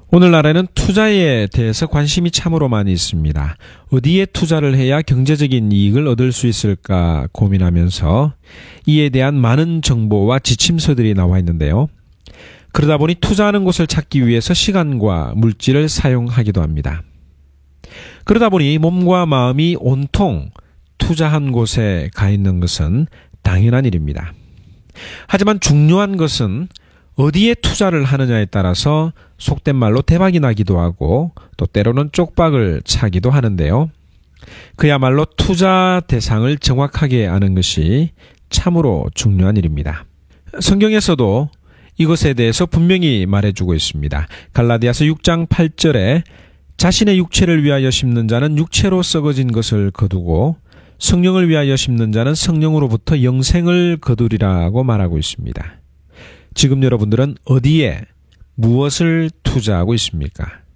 오늘날에는 투자에 대해서 관심이 참으로 많이 있습니다. 어디에 투자를 해야 경제적인 이익을 얻을 수 있을까 고민하면서 이에 대한 많은 정보와 지침서들이 나와 있는데요. 그러다 보니 투자하는 곳을 찾기 위해서 시간과 물질을 사용하기도 합니다. 그러다 보니 몸과 마음이 온통 투자한 곳에 가 있는 것은 당연한 일입니다. 하지만 중요한 것은 어디에 투자를 하느냐에 따라서 속된 말로 대박이 나기도 하고 또 때로는 쪽박을 차기도 하는데요. 그야말로 투자 대상을 정확하게 아는 것이 참으로 중요한 일입니다. 성경에서도 이것에 대해서 분명히 말해주고 있습니다. 갈라디아서 6장 8절에 자신의 육체를 위하여 심는 자는 육체로 썩어진 것을 거두고 성령을 위하여 심는 자는 성령으로부터 영생을 거두리라고 말하고 있습니다. 지금 여러분들은 어디에 무엇을 투자하고 있습니까?